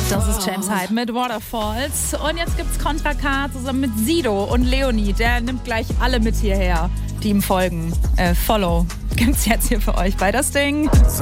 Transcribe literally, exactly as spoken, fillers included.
Das ist James Hyde mit Waterfalls. Und jetzt gibt's Contra K zusammen mit Sido und Leonie. Der nimmt gleich alle mit hierher, die ihm folgen. Äh, Follow gibt's jetzt hier für euch bei das Ding.